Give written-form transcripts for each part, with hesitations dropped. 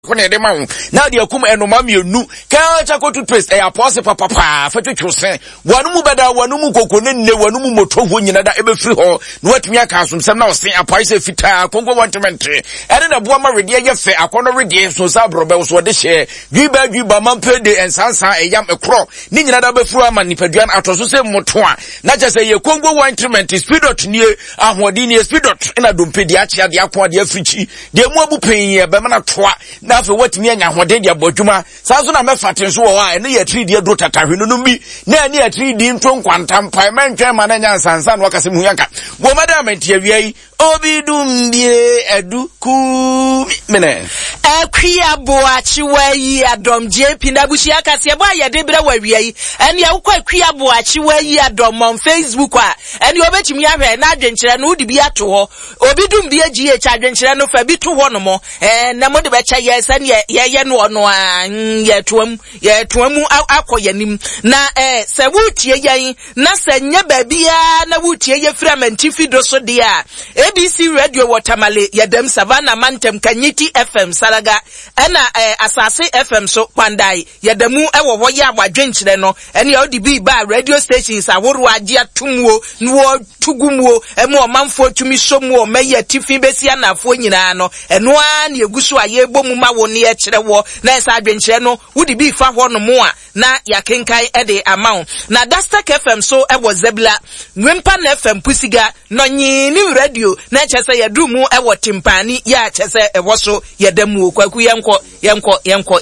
kone de ma wo na de akum enoma mienu ka chako toothpaste e apose papa fa twetwose wanu mu beda wanu mu kokone nne wanu mu moto ho nyina da ebe firi ho na watumi aka asomsem na ose apai se fita kongo wantement ene na boa ma rede ye fe akono rede so sa brobe so de hye dwiba mampede ensansan eyam ekro ni nyina da be furu ama nipaduan atoso se moto a na chese ye kongo wantement speedot nie ahodi nie speedot ina dompedi achi ade akwa de africhi de mu abupen ye be mana toa na fe watimi anya hode de abodwuma sanso na mefate so wo a ene ye 3D do tatahwe no bi na ene ye 3D nto nkwanta mpa mentwe ma na nya sansan no akase mu yanka wo madam entia wiai obidum bie eduku mene akwia boachi wayi adom JP na bushi akase bo ayede bere wa wiai ene ya ukwa akwia boachi wayi adom on Facebook a ene obetimi ahwe na adwenkyere no udi bi ato ho obidum bie GH adwenkyere no fa bi to ho no mo na mo de be cha yes ye no ono a ye toamu akoyanim na se wutie yan na se nye babia na wutie ye framantifi do so de a ABC Radio Watermale yedem Savannah Mantem Kanyiti FM Salaga ena Asase FM so kwandai yedemu ewo ho ye abadwenkyere no ene ya odi bi ba radio stations aworo age atumwo no tugumuo emu omanfo tumi somuo meye tifi besia na afo nyina no eno a na egusu aye bomu ma wo ne ye kire wo na esa adwenkyere no wodi bi fa ho no mo a na yakenkai ede amount na Dastak FM so ewo Zebla Nwempa na FM Pusiga no nyini radio na chese yedumu ewo timpani ya chese ewo so yedemu kwaku yenko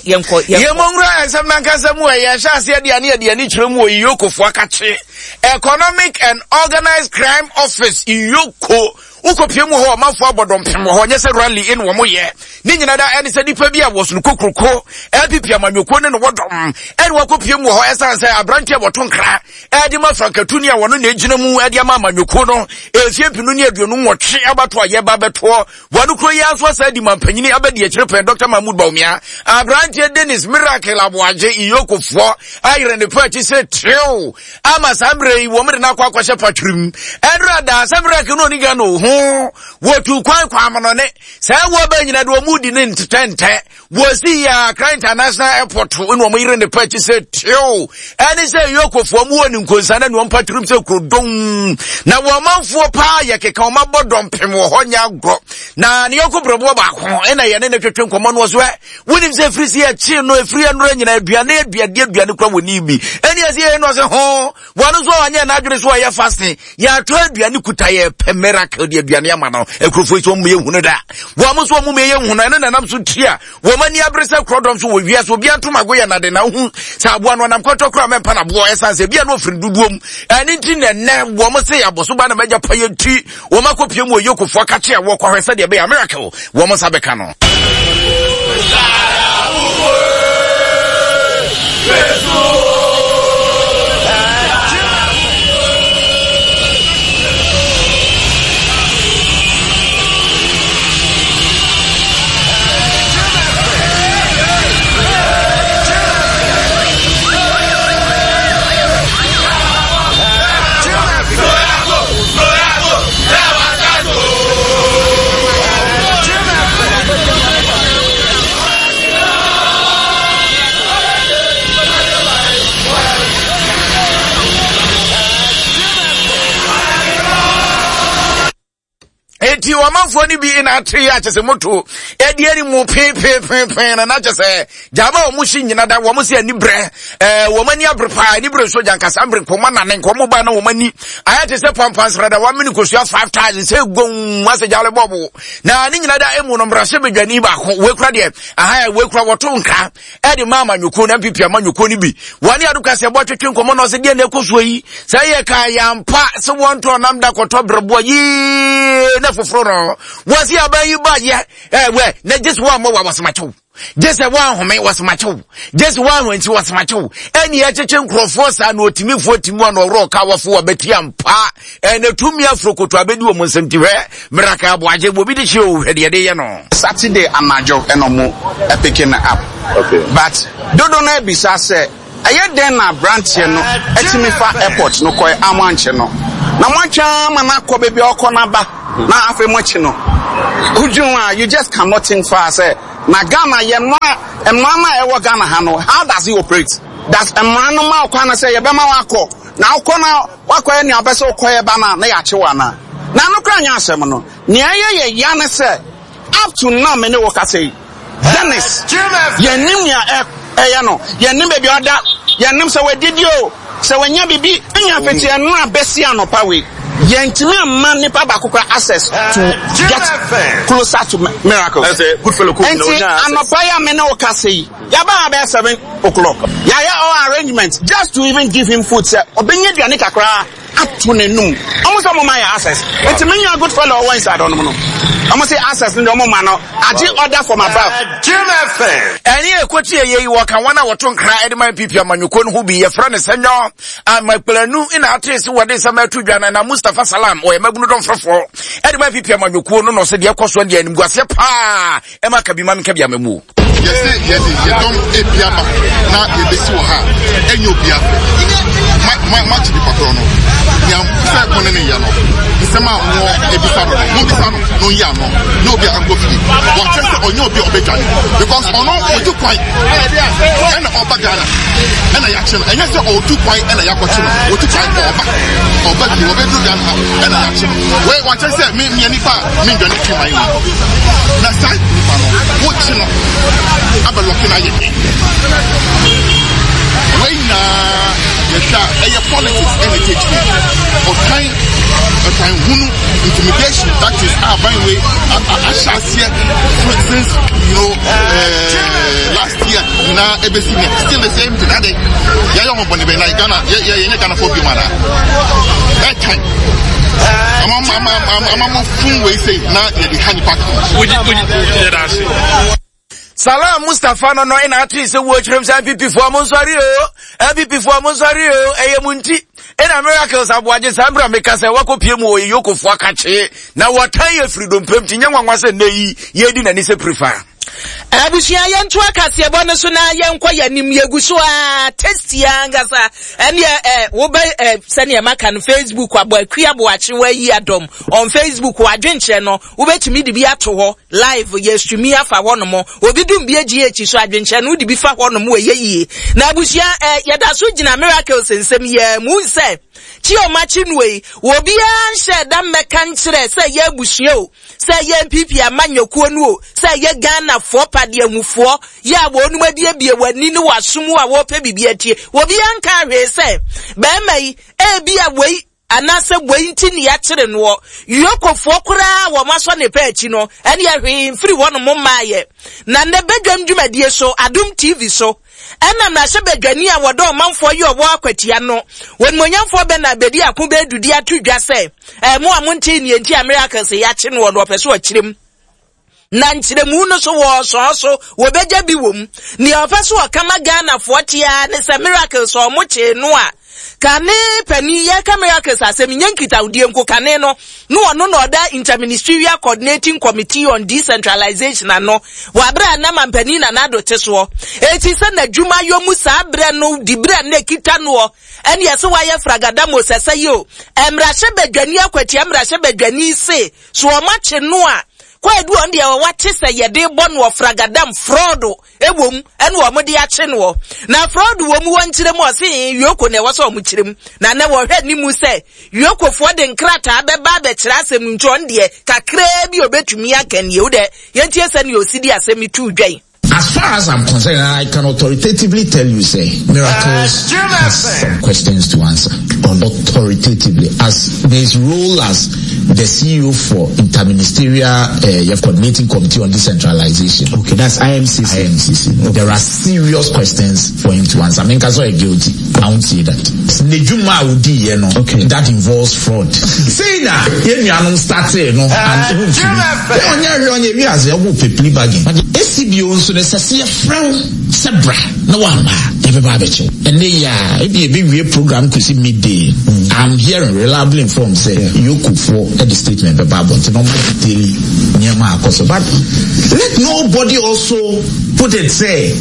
yemongra esem na nkasa mu ya shase ade ani chiremu oyokofo akache Economic and Organized Crime Office iyoko ukopiem ho mafo abodompem ho nyese rally in wo moye ni nyina da ene se dipa bia wo sunu kokroko LPP amanwoko ne no wodom ene wakopiem ho esanse abrante abotonkra edi mafrankatuni a wono na ejina mu edi amanwoko no efiepinu ne aduonu nwotwe abato aye ba beto wonu kro ya so sa di mampanyini abedi e kirepen Dr. Mahmoud Baumia abrante Dennis Miracle Aboaje iyokofo ayire ne party se trio ama sambre wo mede na kwa kwahye patrim edra da sambre ke no ni ga no wotu kwan kwamonone say wo ba nyina do mudi ne ntente wo si ya Accra International Airport no mo yire ne pachi se tio ani say yokofo mu woni nkonsa na no patrim se krodon na wo manfo pa ya keka o mabodom pem wo honya gro na ne yokoprobo ba ko ena ye ne twetwe nkomo no so woni se frisi ya chi no efri anura nyina aduane kwa woni bi eni ase ye no se ho wonu so anya na adwere so ya fasting ya to aduane kutaye miracle de aduane amano ekrofo so mu ye hunu da wo mo so mu me ye hunu ene nanam so tia wo mani abresa krodom so wo wia so bia to magoya na de na hu sa abo no nam kwoto kro me pa na bo esanse bia no ofiri duduom ene nti ne wo mo se aboso ba na meja pa ye ti wo makopie mu oyokofo aka che wo kwahwese de be miracle wo mo sabeka no eti wamanfo ni bi ina atre achese moto edi eri mu pe na chese jama o mushi nyina da wo musi ani bre wo mani abrepa ani bre so jankasa bre koma na ne nkomo ba na wo mani ayate se pampans rada wa mini kosua 5000 se gon wase jale bobo na ni nyina da emu no mbrase bedwani ba ko we kura de aha we kura woto nka edi mama nyuko na pipia manyuko ni bi wani aduka se bo twetwe nkomo no se de na ekosuo yi sai ye ka yampa se wonto nam da koto brebo yi na foforo wasi abayi ba ye we na just one more was macho just one home was macho just one when she was macho any echeche nkrofo sa na otimi fotimi na oro ka wafo abeti ampa na tumi afrokoto abedi wo monsemtiwe miraka aboaje bobi de che o hede ye no Saturday anajo enomo epicking up okay but dodo na bisa se aye den na branch no etimi fa airport no koy amanche no na mwacha mana ko bebi okona ba na afi mochi no ujunwa you just cannot think fast say Na Ghana emma ewo Ghana ha no, how does he operate? That's emma no ma kwa na say ye be ma wako. Na ukona wako ye ni abese ukoye ba na ya chewa na. Na no kra nya asem no. Ne aye ya ne say up to now me ne wo ka say. Dennis. Ye nim ya ya no. Ye nim be bi oda. Ye nim say we didio. Say we nya bibi nya peti anu abesi anopa we. Yentimi man nipa bakukra access to get closer to miracles. That's a good fellow. And anopaya me no kasi. Yaba about 7 o'clock. Yaya all arrangements just to even give him food. Say obenye duane kakra atunenum. Almost some my access. It's me a good fellow once I don't know. Almost say access in the moment now. I did order from above. And here kwati ye waka wana waton kra edman pipi amanyukon hu bi ye friend senyo and my planu in atres what is sama tu dwana na Mustafa Salam o ye mabunu don frofo edman pipi amanyukon no se de ekoso de anim guase pa e maka bi mam ka bi amamu yes ye don ebiaba na ye besi wo ha enyo bia ma chi di patro no ya fa ko ne ya no isema wo ebisa no ya no no bia kan go fi wo chese onyo bia obedwane because ono oju kwan and oba Ghana and I action and yes oju kwan and ya kwachi no oju kwan oba ki obedu Ghana and I action we wo chese me nipa me dwane ki mai na sai nipa no wo chi no abaloki na ye we na yes politics and engagement or time hunu intimidation that is our by way since last year na ebesine still the same thing ade ya yo mboni be na Ghana ya Ghana for bi mara that time I'm fun we say na the honey pack Salam Mustafa no ina ati se wo chirem sa MPP for Monsari eyemunti ina miracles aboaje sambra meka se wakopie mu oyoko fo akache na watan ye freedom pem tinye nwanwa se neyi yedi na ni se prefer abusia yentu akase ebo no so na yenkwa yanim yeguso a testi angasa ene wo be sene maka no Facebook abakua boache wa yi adom on Facebook adwenche no wo betimi de bi ato ho live yesumi afa ho no mo obi dum bi agh so adwenche no de bi fa ho no mo yeyi na abusia yeda so gina miracles nsem ye mu se ti o machi nuwe wo bi anhye da meka nkire se ye abusia o se ye MPP amanyokuo nu o se ye Ghana for pade ahufo ya wo nu adie bie wani ni wasom a wo pe bibia tie wo bi anka hwe se be mai e bia wei anase bwenti ni ya kire no yokofo kura wo maso ne pa achi no ene ya hwe mfiri wono mo maaye na ne bedwam dwumadie so Adum TV so ena na hye bedwani a wodo manfo ye obo akwatia no wonmonyamfo be na bedi akun be dudi atudwa se mo amonti ni enti Americans ya kire no wo pese o kirem na nchiremu no so wo so wo beja bi wom ni ofaso kama Ghana fotia ne se miracles o mo che no a kane pani ya miracles asem nyankita udie nko kane no ono no oda interministerial coordinating committee on decentralization ano wa bra na mampani na nado teso eti se na dwuma yo mu sa bra no di bra na kita no ene yese wa ye fragadamo sese yo emra hye badwani akwati emra hye badwani se so o ma che no a kwa edu on de wate se yede bonu fragadam fraud ewom ene wo mode ya che no na fraud wo mu wankire mu ose yoko na wo so mu kirem na na wo hwe ni mu se yoko fo de nkrata beba be kira asem ncho onde kakra bi obetumi akanie wo de yentie se ne osidi asem tu dwan. As far as I'm concerned, I can authoritatively tell you, say, Miracles has some questions to answer. Authoritatively, as his role as the CEO for Interministerial Coordinating Committee on Decentralization. Okay, that's IMCC. Okay. There are serious questions for him to answer. I mean, because I'm guilty. I won't say that. Okay. That involves fraud. Say that, you know, start saying, no, and SCBO so the Sasia Frown Sabra, no one, everybody. And they are a program could see midday. I'm hearing reliably informed say you could for the statement about daily near my course. But let nobody also put it say,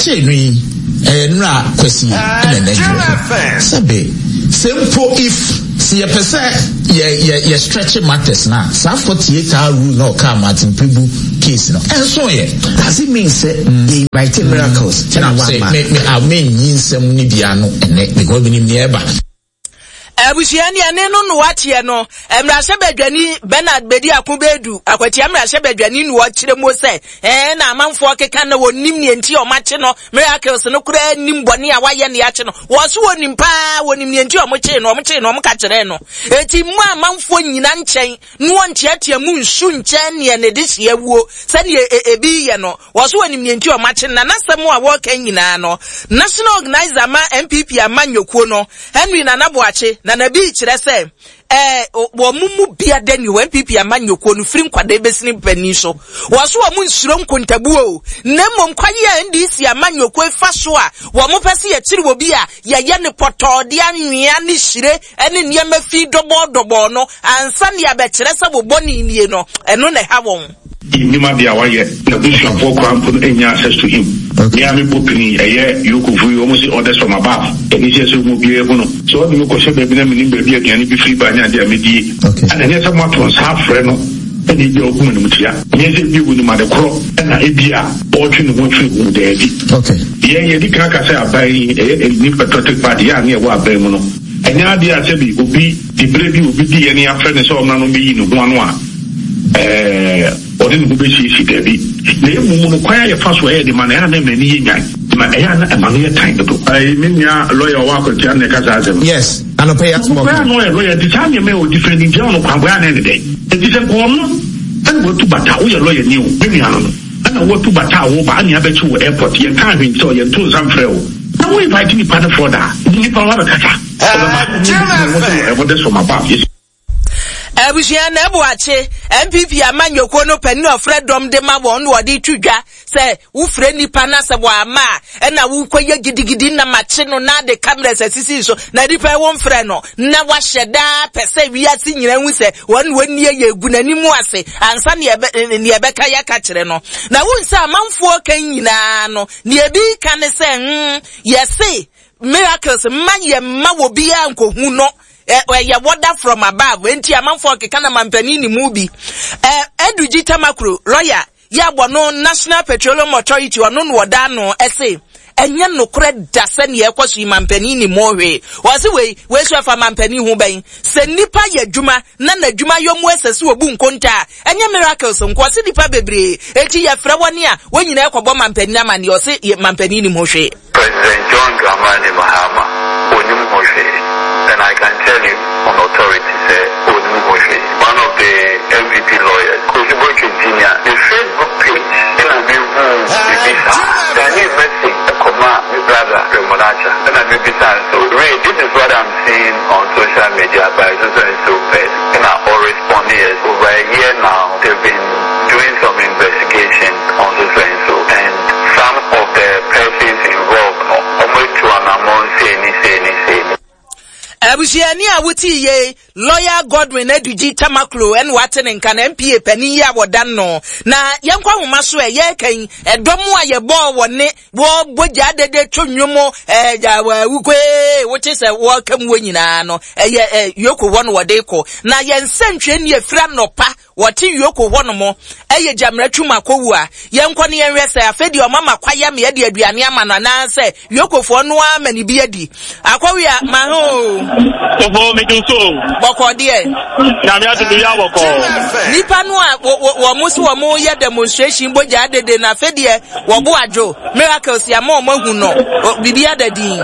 question and then simple if See a percent, yeah, stretching matters now. So 48-hour rule no come Martin Pribu case no. And so yeah, as it means the writing miracles. And I say, I mean, some nibiano and me go in nearby. Abusiani aneno no watie no emrahye badwani Bernard Bedi Akubedu akwati emrahye badwani no wakire mo se na amanfo keka na wonim ne enti o mache no miracles no kura nim bone a waye ne yache no wo so wonim pa wonim ne enti o moche no mo ka kire no eti mu amanfo nyina nchen no wontiatia mu nsu nchen ne ne disi awuo se ne ebi ye no wo so wonim ne enti o mache na nasem a wo kan nyina no national organizer ma MPP amanyokuo no Henry Nanaboache na na bi kire se wo mumu bia dani wo MPP amanyoko no firi nkwade besini pani so wo so wo nsuro nkontabu o na mom kwaye NDC amanyoko fa so a wo mo pese ye kiri wo bi a ye ne potode anwea ne hire ene niam fi dobo no ansa ne abekire se wo boni nie no eno na ha won Nima bia waye na bushla for cramp any access to him. Yeah, me bopini you could almost orders from above. And he says will be able to. So the question baby baby again be free by the midi. And then someone was half friend and he be open with ya. Yes, you would mother crop and a beer or trin one trip would there be. Okay. Yeah, the kaka say I buy a new patriotic party near what Bemono. And now the Asabi will be the baby will be any friend so none be in 1-1. Or didn't be she Debbie. They will acquire a fast way, the man and many and money time to do. I mean, lawyer walk with Jan Kazazim. Yes, and a pay us more. Lawyer, the time you may defending John of Hawaiian any day. It is a corner and go to Batao, your lawyer knew, maybe I don't know. And I go to Batao, Banya Betu airport, your time in so your two some frail. Now we invite me partner for that. You can have a kata. This from above. Abusiana Ebuache MPP amanyoko no peni ofredom de ma won wo de twudwa se wo fre nipa na se wo ama e na wo koye gidigidi na mache no na de cameras asisi so na nipa won fre no na wa hyeda pese wiase nyina hu se won woni ye egu nanimu ase ansa ne ebeka ya ka kire no na wo nsa amanfo kan nyina no ne ebi kan se yesi miracles man ye ma wo bia nkohu no ya water from above enti amanfo keka na mampani ni mubi Eduji Tamakro lawyer ya bono National Petroleum Authority ono no wada no ese enye no kore dase ne ekoso mampani ni mowe wase we so fa mampani hu ben se nipa ya dwuma na dwuma yomu esese obu nkonta enye miracles nko se nipa bebre eti ya fra woni a wonyina ekobo mampani amane o se mampani ni mohwe President John Dramani Mahama onim mohwe. And I can tell you on authority, one of the MVP lawyers, Kuzibo Junior, the Facebook page, and I will then you message the command, my brother, Remonacha, and I will be so Ray, this is what I'm seeing on social media by so bad. And I all respond here over a year now, they've been doing some investigation on so and some of the persons involved, almost to an amount, say any. Abusiani awuti ye lawyer Godwin Eduji Tamaklo en watene nka na MPA pani ya wodan no na yenkwa homa so ye kan edomo a ye bo wone wo boja dede twonwomo ja wukwe wote se wo kam wonyina no yoko won wode ko na yensentwe ne afira nopa wote yoko won mo jamratwuma kowu a yenkwa ne yenwe se afedi o mama kwaya me de aduane ama na na se yoko fo no amani bi adi akwawi a ma ho Obo me so boko de na me adu ya boko nipa no a wo musu wo mo ye demonstration boja adede na afedi wo bo adwo miracles ya mo hu no bibi adadi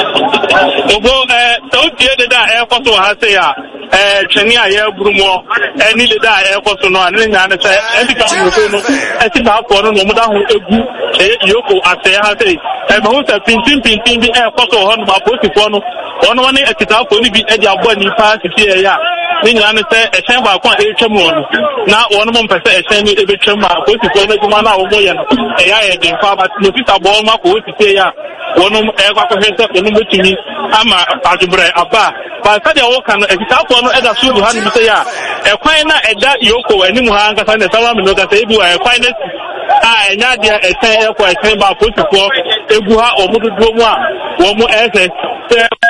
Obo so tie de da koso ha se ya twani a ye burumo ni de da koso no ane nya ne se endika no no esi ta afọ no mo da ho egu yoko ase ha se ma ho se pintin bi koso ho no ma posifo no ono woni ekita afọ ni bi e di abo ni pa titi ya ni nya ne se ehyen ba kwa etwam no na wono mo mpese ehyen ni ebetwam ma posifo no djuma na wo mo ye no ya ye den fa ba no fita bo ma ko titi ya wono kwa ko hese no betumi ama ajubre aba ba sadia wo kan ekita afọ no eda subu ha ni se ya ekwan na eda yoko animu ha nkasa ne sawa me no ka se ebu ekwan ne enya dia ekwan ba posifo egu ha omududu mu a wo mu ese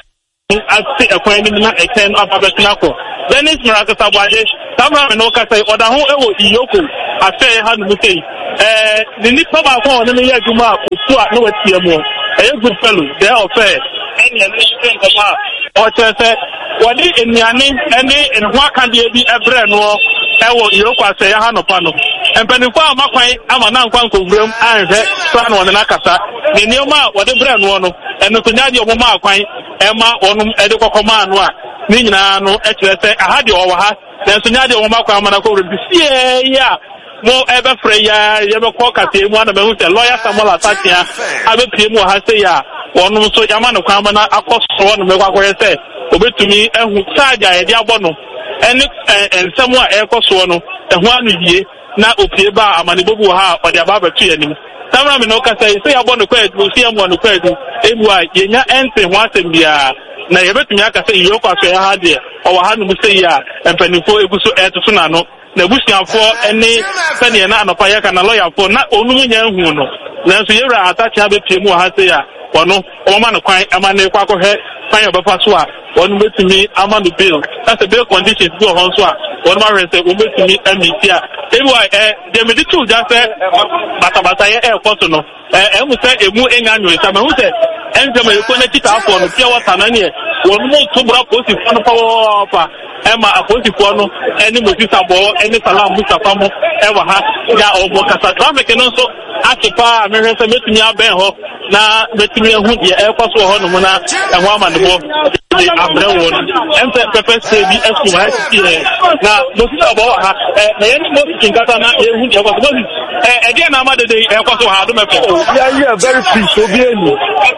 ati ekwan na eken ababetinako Dennis Mirakasa Bwaje Tamra no kasa oda ho ewo iyoko afe ha no sei the nipa ba ko no ye aduma ofu a no watie mu good fellow there of any strength of or say wadi eniane ene enho akande bi ebre no ewo iyoko ase ha no pa no empanifo amakwan ama na nkwan kowuram anhwe so na wona nakasa ne nioma wode bre no no eno to nyade omoma akwan ema onum ede kokoma anu a ni nyina no ekirese ahade owo ha nenso nyade omoma akwan ama na kowuram sie ya mo ebe frɛ ya yebe kɔ kate mu ana behu sɛ lawyer Samuel Atatia abepie mu ha sɛ ya wɔnom so yama no kwan na akɔsɔ no mekɔ akɔyɛ sɛ obetumi ehu charge a yɛde abɔ no ɛne nsɛm a ɛkɔsɔ no ɛho anu yie na opie ba amane bobu ha ɔde aba abɛto yanim tamra me no ka sɛ yɛabɔ no kwadu si amu no kwadu ebu a yenya ɛnte ho asɛm bia na yɛbetumi aka sɛ yɛkɔ asɔ ya ha deɛ ɔwɔ ha no mu sɛ ya mpanifo egu so ɛtoto na no na busiafo ene sene na anopa ya kana lawyer fo na onum nya hu no nanso yewra Atachi abepie mu ha se ya wono oma no kwan ama ne kwa kɔhɛ kwan obefa so a wono betumi ama no bill that's a bill conditions go hon so a wono ma rese wo betumi amiti a ebi de me ditu ja se bata ye so no emu se emu enga nyo sa ma hu se enjema yeko na kita afọ no pia wata na ne wono mo to bra posi fo no pa Emma aposifo no eni Mosisa bo eni Salam Mustafa mo ewa ha ya obo kasa traffic no so atipa amehwe se metumi aben ho na metumi ehu de ekwaso ho no mo na eho amandebo abrewo no emse pepe se bi esku ha na Mosisa bo ha na yeni Mosisa nkata na ehu de ekwaso Moses ede na amadede ekwaso ha do mefe yeah very peace obi eni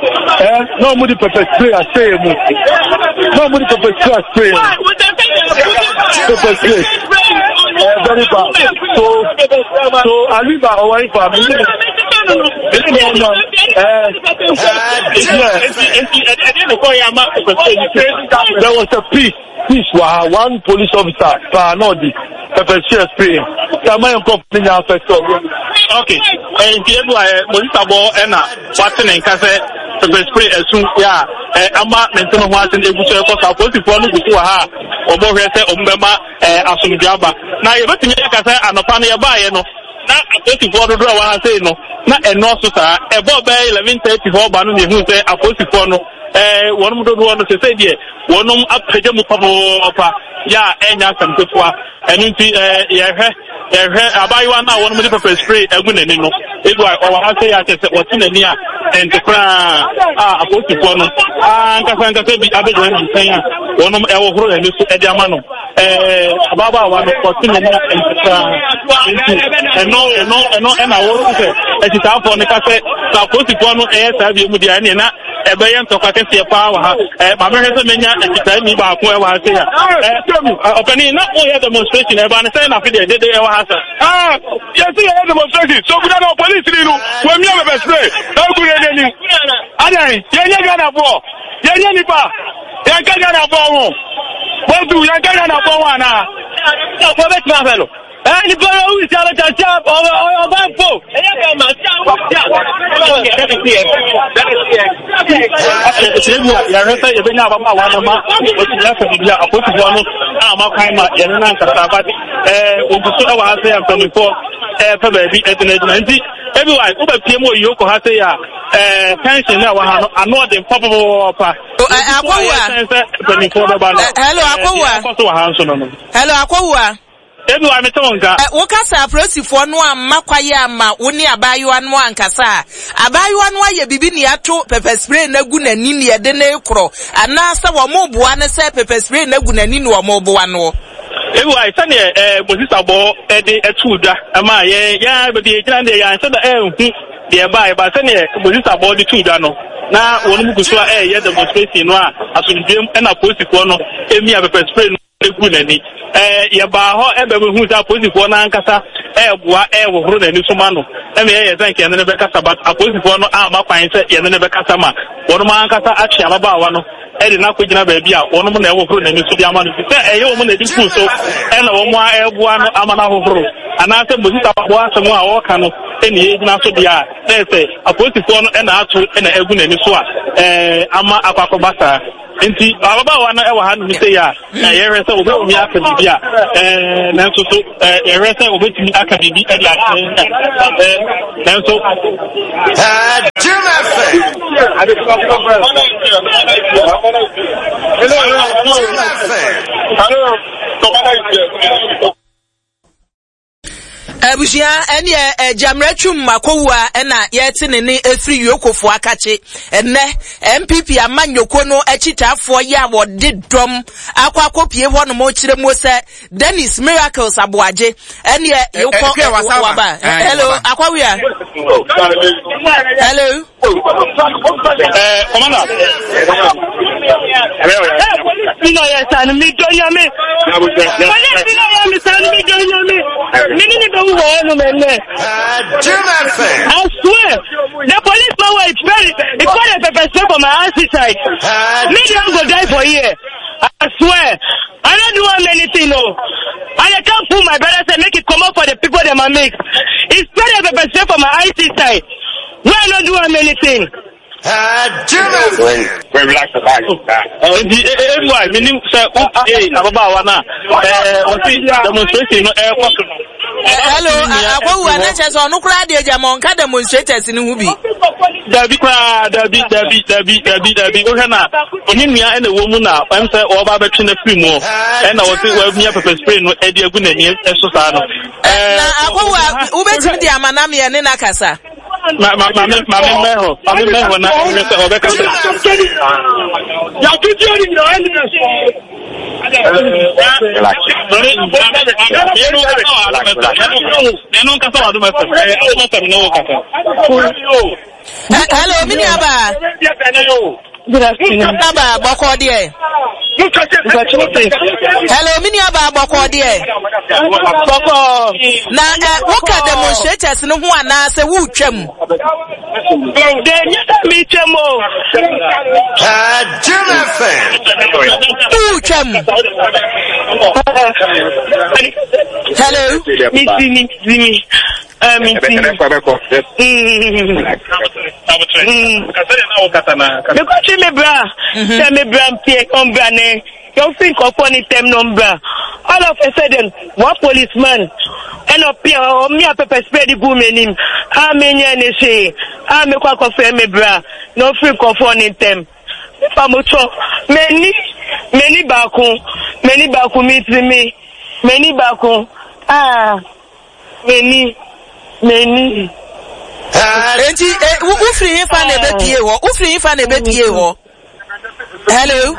no mo di pepe spray asay mu no mo di pepe spray very bad. So Aliba away from me. There was a peace. One police officer, Panodi, pepper spray. Okay. And here Mosisa bo ena watching in cafe pepper spray soon. Yeah. Ama mentono ho asen eguso ekosa posifo no gusu ha obo hwese ombema asumdiaba na yebetumi akasa anopa no yebaye no na aposifo dodo a wa sei no na eno so saa ebo be 11:30 ho ba no ne hu se aposifo no wonum dodo no se sei die wonum apagye mu papa ya enya samtefua enu nti yehwe abayiwa na wonum de pepper spray egu nani no egu o wa sei ya tese wotinani a entekra aposifo no nkasa bi abegye ntan wonum ewo horo nani so edi ama no ababa wa no wotinani entekra eno na wo se etitafo ne kase aposifo no sa bi mu dia ne na ebe ye ntokwa kese pa wa ha ma me hese menya etita mi ba ko e wa se ya opani na o ye demonstration e ba ne say na fi de e wa ha sa yes ye demonstration so good na police ni nu we mi be spray na ku re ni adai ye Ghana bo ye nipa ye Ghana bo won bo du ye Ghana bo wa na ko be tma felo ni bo o isi ala cha o ba fo e ma ya rasa ya benya ba ma wana ma o ya fa bibia aposifo no ama kan ma ya na nkasa ba oguso e wa ha se ya mpanifo fa ba bi edina nti ebi wa o ba pie mo yoko ha se ya pension na wa ha no ano de papa akwa mpanifo ba ba no hello akwa hello akwa ebi wa metonga wo kasa prosifo no amma kwaye amma woni abayiwa no ankasa abayiwa no aye bibi ne ato pepper spray na gu nani ne de na ekro anasa wo mo boa ne se pepper spray na gu nani ne wo mo boa no ebi wa sane Mosisa bo de etuda ama ye ya be de kira de ya sane hu de ba sane Mosisa bo de tuda no na wonu mu guso ye demonstration no a asundwem na prosifo no emi a pepper spray egu nani ye ba ho ebe be hu sa posifo na nkasa boa wo horo nani so ma no me ye zanke ne be kasa ba aposifo no ama kwan se ye ne be kasa ma wono ma nkasa achi ababa wa no de na kogina ba bia wono mo na wo horo nani so bia ma no se ye wo mo na di fu so na wo mo boa no ama na ho horo ana se Mosisa boa se mo a wo ka no eni ye gina so bia se aposifo no na ato na egu nani so a ama akwakobasa Enti ababa na e wa ha no say ya ye rese obetumi aka bibi a na so ye rese obetumi aka bibi e dia na so Jim Abushia ene jamretwum makowa na yete ne efri yokofo akache enne MPP amanyoko no achitafo ya wode dom akwakopie ho no mo kire mo se Dennis Miracles Aboaje ene yoko waba hello akwawia hello commander no yes and me donyame I swear, the police power is very. It's quite a pepper spray for my auntie side. Me don't go die for here. I swear, I don't do anything. No, I can't pull my brothers and make it come up for the people that I make. It's quite a pepper spray for my auntie side. We are not doing anything. Relax about Why? Meaning, sir, about one. Demonstration, hello, akwa wa na cheso no kra de jamon ka demonstrators ni hu bi dabi o hana oni nua ene wo mu na am say o ba betwe na film o e na wo se wa mia pepper spray no e de agu na ni eso sa no na akwa wa u betimi de amana me ne na kasa ma meho na o se o be kasa ya tuti oni no hello mini aba good afternoon aba boko there hello mini aba boko there boko na woka demonstrators no ho ana se wo twam de mi twamo hello Missy. All of a sudden, one policeman and up here, or me a pepper spray the woman him. I mean, I make a coffee, me bra, no free coffee in them. Many baku meet me, many baku. Many. Enti ufri fa na bepie ho hello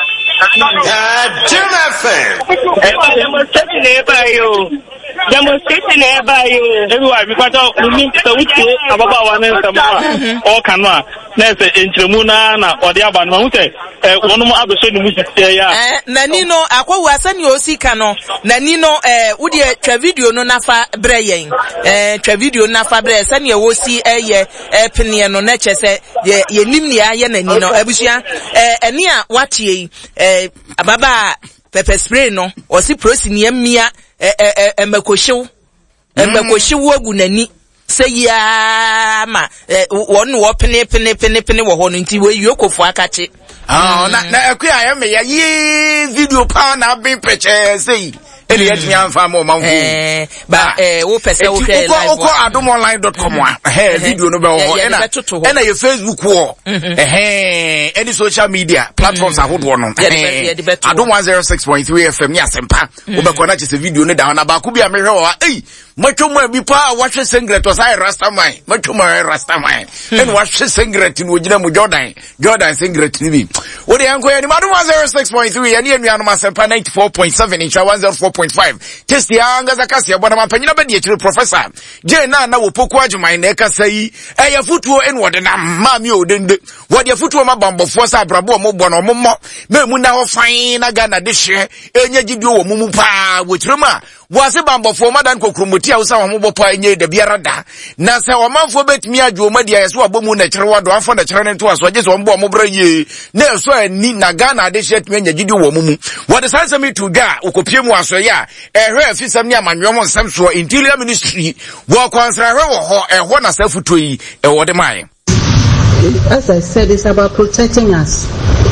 demonstration everywhere because we need to which ababa one and all canoa na se entremu na ode aba no hu se wonu mo abeso ni musisi ya na ni no akwa asani osika no na ni no wo de twa video no nafa breyen twa video nafa bre sani e wosi eye pene no na chese ye nim ni aye na ni no abusua eni a watie ababa pepper spray no osi prosi ni amia emekoshiw agu nani seya ma won wo pene wo ho no nti we yokofo akache na akua ya me ya yi video pa na be peche sei ele yet mi anfa mo manfu ba wo pese wo hwe live ko adomonline.com video no be wo ena ye Facebook wo any social media platforms ahodo no adom 106.3 FM ya sempa wo be connect this video no down na ba ku bia me hwe wa matwoma bi pa wa hwe singlet o sai rastaman matwoma rastaman en wa hwe singlet no gina mu Jordan singlet ni bi wo de anko ya ni adom 106.3 ya ni anuanom asempa 94.7 incha 104.5 test ya angaza kasi ya bwana mapanyina bedi ya chile professor je na wo poku adwuma na ekasa yi eya futuo en wode na mami odende wode futuo mabambofo sa abrabo mo bwana mo memu na ho fan na Ghana de hye enya gidio wo mumu pa wo chirema wase bambofo madan kokromoti a wo sa wo bo pa enye de biara da na se wo manfo betimi adwo madi ya so abomu na kire wado afo na kire ne to aso je so wo mo bra ye na so ani na Ghana de hye tumi enya gidio wo mumu wode sanse mi to ga okopie mu aso ya ehwe afisam ni amanwom nsam so interior ministry wo kwansra hwe wo ho ehwo na safuto yi ehwo de mai. As I said, it's about protecting us.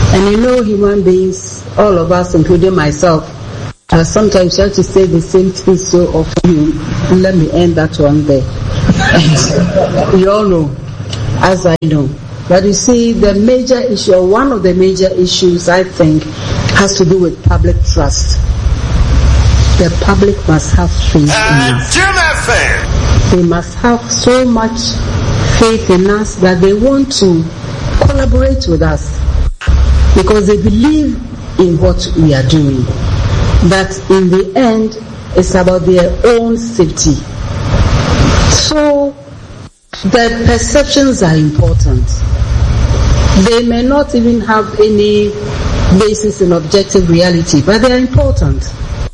And you know, human beings, all of us, including myself, sometimes you have to say the same thing so often. Let me end that one there. We all know, as I know. But you see, the major issue, or one of the major issues, I think, has to do with public trust. The public must have faith in us. They must have so much faith in us that they want to collaborate with us because they believe in what we are doing. That in the end, it's about their own safety. So, the perceptions are important. They may not even have any basis in objective reality, but they are important.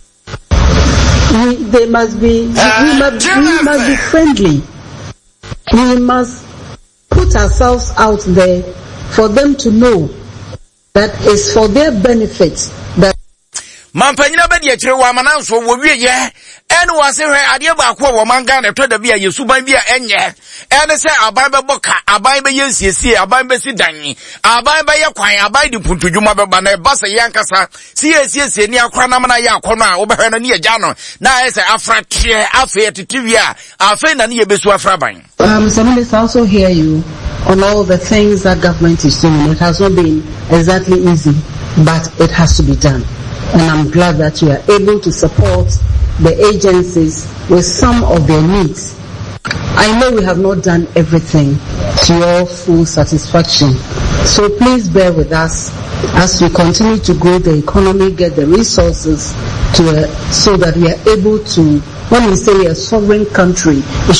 We must be friendly. We must put ourselves out there for them to know that it's for their benefit that Mampanyina be de kire wa mananso wo wieye ene wase hwe ade ba ko wo manga na to da bia yesuban bia enye ene se aban be boka aban be yesiesie aban be sidan aban be ye kwan aban di puntudwuma be ba na ba se yankasa si yesiesie ni akwa na mana ya akono a wo be hwe na ye gya no na ese afratie afa titiwi a afa na ne ye besu afra ban. Some of also hear you on all the things that government is doing. It has not been exactly easy, but it has to be done. And I'm glad that you are able to support the agencies with some of their needs. I know we have not done everything to your full satisfaction. So please bear with us as we continue to grow the economy, get the resources to so that we are able to, when we say a sovereign country, it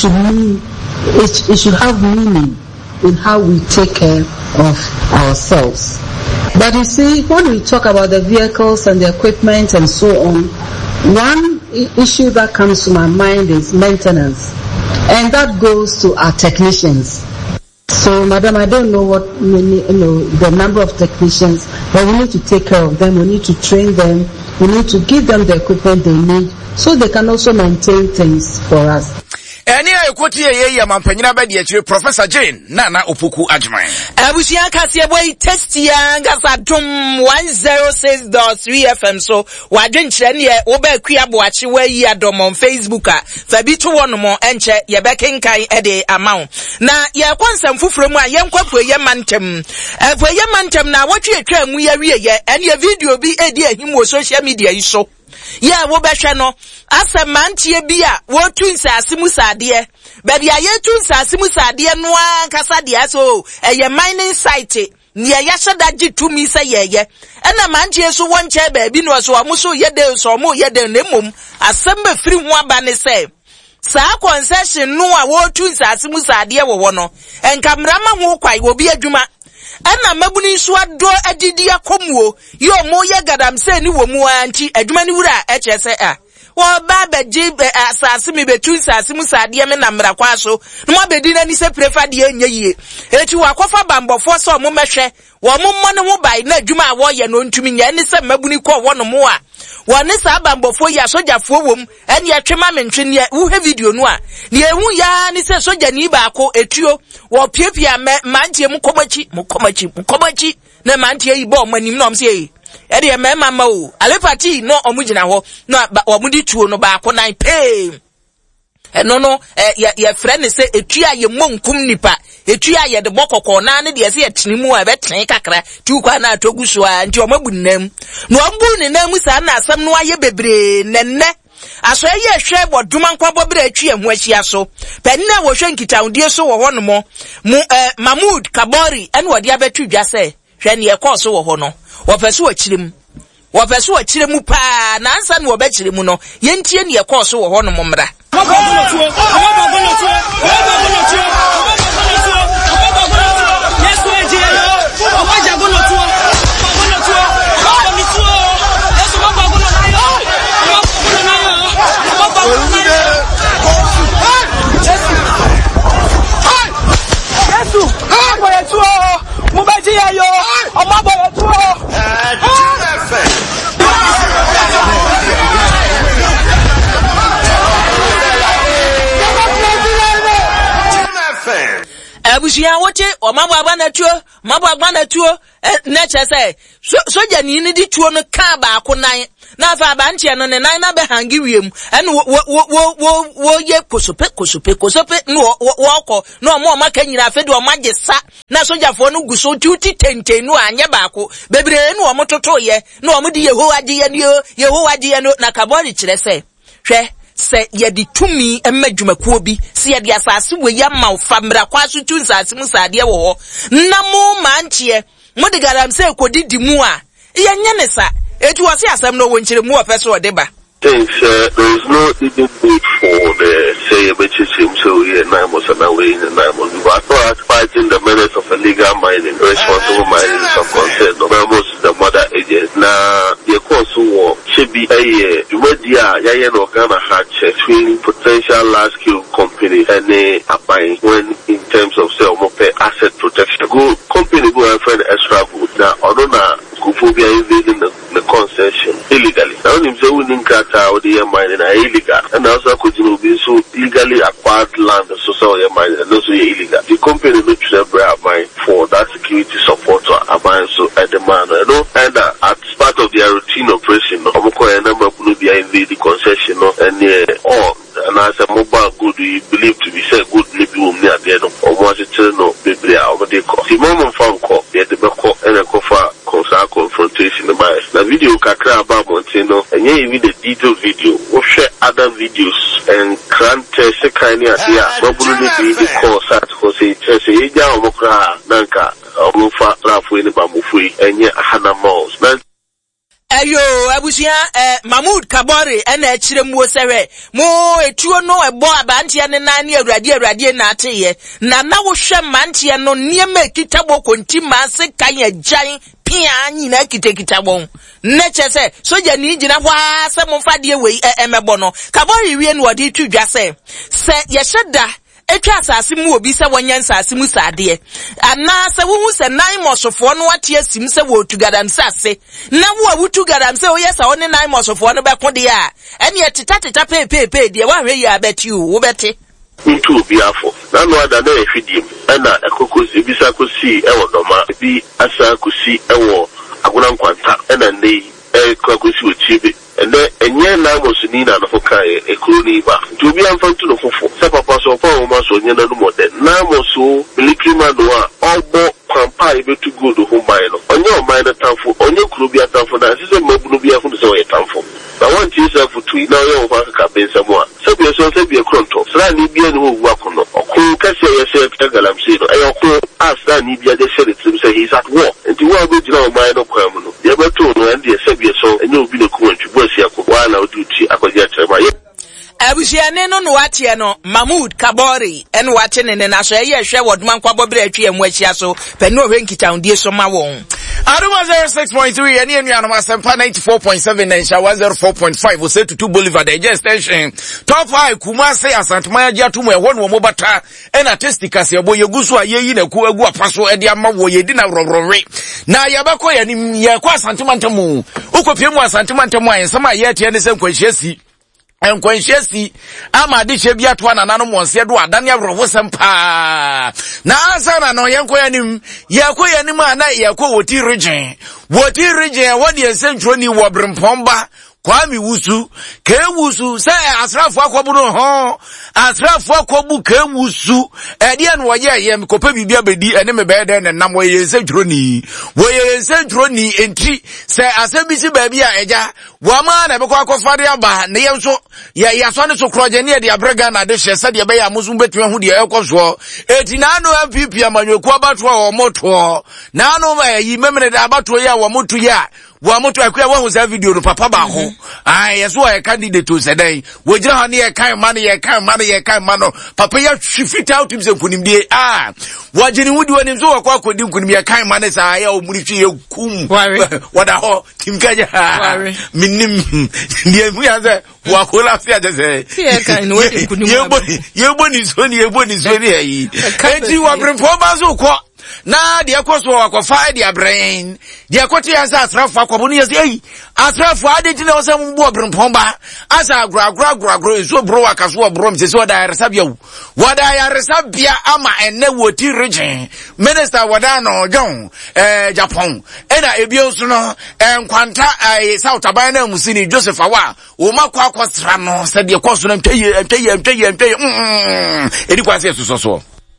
should have meaning in how we take care of ourselves. But you see, when we talk about the vehicles and the equipment and so on, one issue that comes to my mind is maintenance. And that goes to our technicians. So, madam, I don't know what the number of technicians, but we need to take care of them. We need to train them. We need to give them the equipment they need so they can also maintain things for us. Eni ayekoti ye mampanyina be de akire Professor Jane Nana Opoku Ajman. Abusia kase boy testia ngasa dum 106.3 FM so wadwenkyere ne wo ba akua boache wa yi adom on Facebook a fa bi to wono mo enche ye be kenkan e de amaw na ye konsam fufuro mu a ye nkwafu ye mantem na wotwe atwa mu ya wie ye ene video bi edi ahim wo social media yi so ya wo behwe no asemantie bi a wo tu nsase mu sade baby aye tu nsase mu sade no ankasa de aso eye mining site ni ya shada gitumi se yeye ena mantie so wonche baabi no so amuso yede so mo yede nemom asembe firi ho aba ne se saa concession no a wo tu nsase mu sade wo no enkamrama ho kwai obi adwuma ana mabuni so ado adidi akomuo yo mo ye gadam se ni wo mu anti adwuma ni wura echese a wo ba beji asase mi betu nsase mu sade me na mra kwa so no mabedi na ni se prefa de enye yie eti wakofa bambofo so mo mehwe wo mo mo ne ho bai na adwuma a wo ye no ntumi nya ni se mabuni ko wo no mo a woni sa bambofo ya sojafo wom ene atwema mentwe ne wo he video no a ne ehu ya ni se soja ni ba ko etuo wo piepia mantie mu komachi na mantie yi bo manim no mse yi e de mema ma o alepati no omugina ho no omudi tuo no ba ko nan pay no ye friend se etua ye monkum nipa etua ye de bokoko na ne de se yetinimu a betren kakra tu kwa na atoguso a nti omabunam no ombu ne namu sa na asam no aye bebre nenne aso ye hwe boduma nkwabo bra atwi ehu ahia so penna wo hwe nkitaudie so wo hono mo Mahmoud Kabori ene wode abetu dwa se hwe ne ye koso wo ho no wo peso akiremu pa na ansa ne wo be kiremu no yentie ne ye koso wo ho no mo mra Abusia wote o mabwa na tuo na chese soja ni di tuo no ka ba akunan na fa ba ntia no ne nan na be hangi wiem en wo ye kosope no wo no mo maka nyina fe de o magesa na soja fo no guso tuti tenten no anye ba ko bebre no o mototo ye no o mudi Yehowa die no na kabori kire se hwe se yedi tumi emmadwumakuo bi se yedi asase we ya mawfa mra kwaso tu nsase mu sade wo ho na mo manchie mo de garam se kodidi mu a yenye ne sa etu wase asem no wonchire mu opeso odeba. Thanks. There is no even need for the say a bitch so here 9 months and away in 9 months. We are fighting the merits of illegal mining, responsible mining is of concern. Almost the mother agent. Now, the course war should be a year. You might no Ghana had between potential large scale company and a buying when in terms of sell more asset protection. Go company go and find extra good. Now, although now, Kuphobia invading the concession illegally. Now, him say we didn't cut out the mining illegal, and also could be so illegally acquired land, so mining and also illegal. The company looks to mine for that security support to mine so at the man, and as part of their routine operation, a number of Nubia invade the concession, and and as a mobile good we believe to be said good maybe near the end of what it no baby over the call. The moment phone call, the back and a cover confrontation the bias. The video kakra about Montino and even the detailed video or share other videos and grant a kind of idea. Probably the course at Jose Chesia Omokra Nanka Omufa Rafui Bamufui and yet Hannah Mouse. Ayo abusia Mahmood Kabore ena echire mu sewe mo etuo no ebo abantia ne nan ne awrade na ateye na wo hwe mantia no niema kitabo kontima se kan agyan pia nyina kitakitabo ne chese soja ni gina hwa se momfade we emebo no Kabore wie no odi twidwa se yesheda etwa asase mu obi se wonyansa asemu sade ana se wo hu se nan mosofo no wate asim se wo tugadam sase na wo awutugadam se oyesa one nan mosofo no bekode a ene etita pepepe de wa hwe ya beti wo beti into biafo na no ada na efidim na ekokosi bisa kosi ewo doma bi asa kosi ewo aguna nkwanta na nei ekokosi ochibe ene enye na mosuni na no kai ekroni ba to bi amfa to no fofo se papa so pa o ma so nye na no modern na moso military man do a ogbo kwampa ibe to go do home mine no onye o mine tanfo onye kuro bi atanfo na sise mabunu bi afo so ye tanfo na want yourself to na yo o fa ka ben samwa se bi ekronto sra ni bi ani wo wu akono okun kase ye se galamsi no ayo ko asra ni bi ade share trim say he's at war nti wo be jina o mine no kwam no ye beto no and ye se bi so enye obi ne ko ntwi bo sia ko wa na oduti akogye trema ye abusia ne no watie no Mahmood Kabore en watie ne na so ye hwe wodman kwabobere atwi emu ahia so penu ohwe nkitaundie so ma won Aduma 06.3 and Yanuano Masempa 94.7 and Shawa 04.5 will say to 2 Boulevard extension. Top 5 Kumase Asantmaya Jatume one mobata and a testicas yabo Yoguswa ye na kuagua paso ediama wo ye dina rorore. Na yabako ya ni ya kwa santimantamu. Uko piemu santimantamu and sama yeti and the same kweshesi. Enkwenshiesi ama di chebi atwa na nanu monse do adane awrowo sempa na asa na no yenko yanim ana yakwo woti region wodi esentro ni wobrempomba Kwami wusu kewusu say asrafu akwobu no ho asrafu akwobu kewusu ede no ye yem kopa bibia bedi ene me bede ne nam wo ye sentro ni enti say asebisi baabi a eja wo ma na be kwa akofade aba ne ye so ya so ne so kroje ne de abrega na de hye sade be ya musu betwe hu de ekoso eti na no MPP amanyoku abato wo moto na no ma yi memene de abato ya wo moto ya wa moto akwa wa huza video no papa ba ho yeso a candidate to sedai wo gira ha ne ye kan ma no papa ya fita out him se kunimdie wa jini wudi woni so wakwa akodi kunim ye kan ma ne sa ya omurifi ye kum wada ho timkaja minim die mu ya ze wa kola fia de se ye kan no wodi kunim ye boni so ni ayi eti wa brempo ba so ko na de akoso akwafa de abrain de akote yansa asrafo akwabonu yesi ei asrafo adeti na osam bo brempomba asa agro ezo bro akaso bro msese oda yaresabia wada yaresabia ama enne woti region minister wada no John Japan ena ebionso no enkwanta South Abana musini Joseph Awa o makwa akwasra no se de akoso no nteye edi kwase so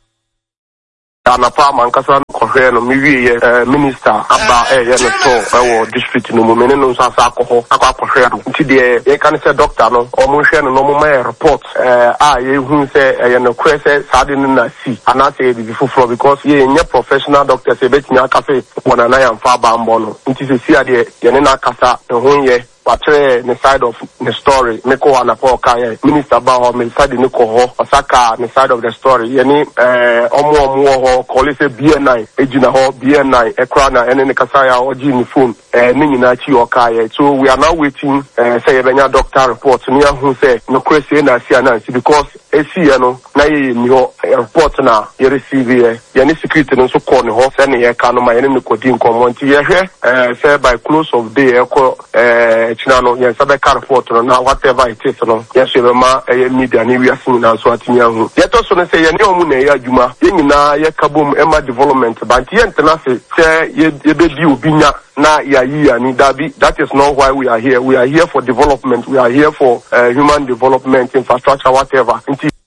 Anapa mankasa kohwe no miwie minister aba no to district no mo mene no sasa akọ kohwe no nti de ye kan se doctor no o mo hwe no mo ma report ye hu se no kwese sade no na si anase bi fufuro because ye nye professional doctor se betimi akafe wona na yamfa ba mbo no nti se si ade ye ne na akasa ho ye watre the side of the story meko wana po kaya minister ba ho me side ni ko ho osaka the side of the story yani omo ho call it BN9 ejina ho BN9 ekra na ene ne kasa ya oji ni phone ni nyina chi o kaya so we are now waiting say benya doctor report ni ahu say no kwese na si anansi because esi no na ye ni ho report na ye receive ye yani security no so call ni ho say ne ye ka no ma ye ne kodi nkomo nti ye hwe say by close of day eko Chinano, yes, I can't report on now, whatever it is, yes, media, and we are seeing now, so at Yahu. Yet also say, Yamune, Juma, Yina, Yakabum, Emma development, but Yentanasi, say, Yebedu, Bina, na ya ni dabi. That is not why we are here. We are here for development. We are here for human development, infrastructure, whatever.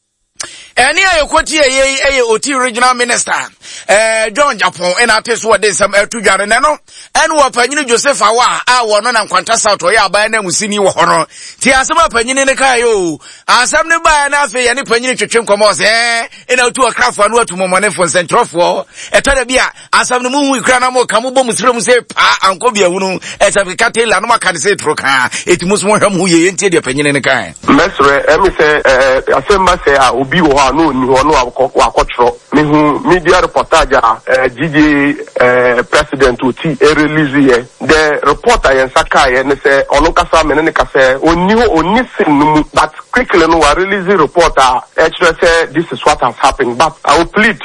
Eni ayokoti eye oti regional minister John Japan and artist what dey some to jare no enu opanyini Joseph Awa wo no na Nkwanta South o ya ba na musini wo hono ti asem opanyini ne kai o asem ne ba na afi ye ne panyini twetwe nkomo se ena otu okrafo no atumomone fo centrofo etada bia asem ne mu ikra na mo kamo bom sirem se pa anko bia hunu Africa tela no maka de se troka etimus mo hwam ye ntie de panyini ne kai mesre emi se asem ma se a obi wo no ni ho no akotro mehu media reportage GG president oti release here the reporter yen saka ye ne se ono kasa me ne kasa oni sin but quickly no release reporter say this is what has happened but I will plead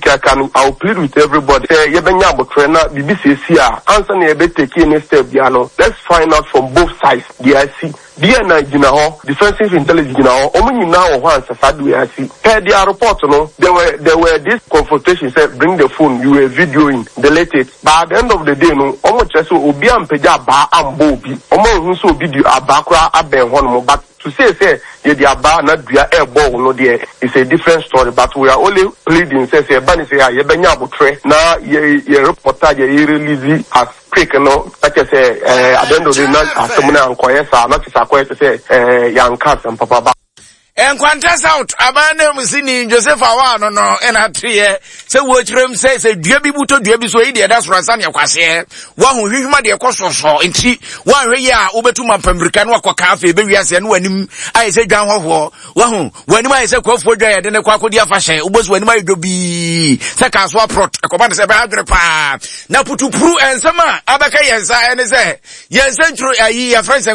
I will plead with everybody say ye benya abotre na BBC a answer na ye be take any step bia no let's find out from both sides the IC DNA gina ho defensive intelligence gina ho omunyi na ho answer sadu we see per their report no there were this confrontation said bring the phone you were videoing delete it but at the end of the day no omo cheso obi ampeja ba ambo obi omo hu so video abakra aben ho no but to say ye the aba na dua ebo no there is a different story but we are only pleading say bani say ye benya abotre na ye reportage ye release as quick no like I say at the end of the night asomuna ankoyesa not to say yankas and papa Nkwanta South abane musini Joseph Awa no ena triye se wo kirem se dua bi buto dua bi so yi de da so ransa ne kwase wa hu hwihuma de kososo nti wa hwe ye a obetuma pambrika no akoka afa be wiase no wanim ayi se dwan hoho wa hu wanim ayi se kwafo dwa ye de ne kwakodi afahye obosu wanim ayi dobi se ka so aprot akoba se be adre pa na putupuru ensama abaka yensa ene se yensa ntro ayi ya friends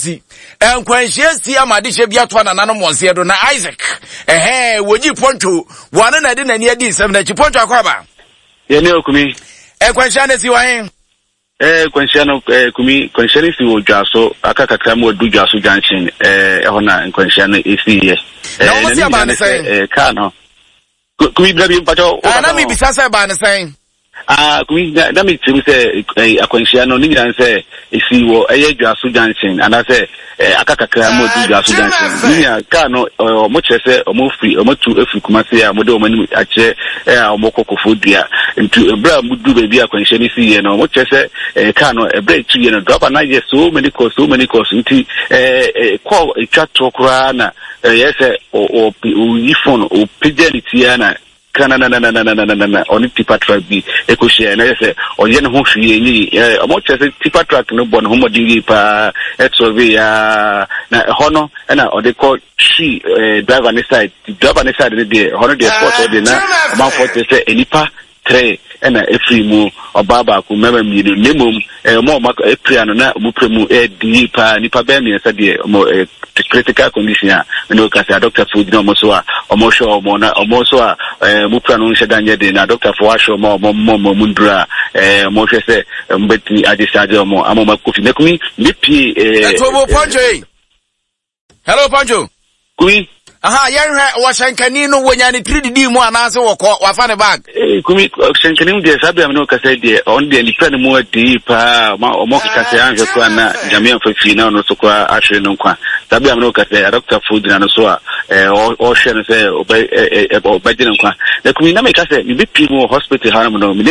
enkwanhyesi amade hye bia to na nanom wonse do na Isaac woji ponto wane na de nani adi nsem na chi ponto akwaba ye ne okumi kwansha na si wan kwansha no kumi kwansha ni si wodwaso akakakra mo du dwaso junction ehona kwansha no esi ye na mo si aba ne sai ka no kumi bla bi mpacho na mi bisasa ba ne sai kumi na mi tiru se akwanhyia no ni nyan se esi wo eye dwaso junction ana se akakakra mo du dwaso junction ni ya ka no mo chese mo free mo tu efri kumase ya mo de mo ni ache mo kokofo dua ntu ebra mo du be bia akwanhyia ni si ye no mo chese ka no ebra tu ye no drop na ye so many course nti call etwa to kra na yes o phone o pigeonity na kana na oni tipa track bi ekohye na yese oye ne ho hwie ni omo chese tipa track no bon ho modingi pa etsovi ya na hono na ode call she driver ni side ne dey hono dey sport ode na ma forte se enipa 3 ena efri mu obaba ku mema mi nemom mo ma epria no na mu premu deep nipa be mi esa de mo critical condition a no ka say doctor food no mo so a mo show mo na mo so a mu pra no nheda anye de na doctor for show mo mundura mo hwe say mbeti adisade mo amoma kofi nekumi mepi Etobo Poncho. Hello Poncho. Kumi aha yenhwe wo shankani no wonya ne 3D mu anase wo ko wafa ne bag kumi shankani mu de sabe am no ka say de on de ni plan mu adi pa mo ka say anhwe kwa na jamia fafi na no so kwa ahwe no kwa sabe am no ka say doctor food na no so a o hwe no say obedi no kwa na kumi na me ka say ni bi pi mu hospital ha no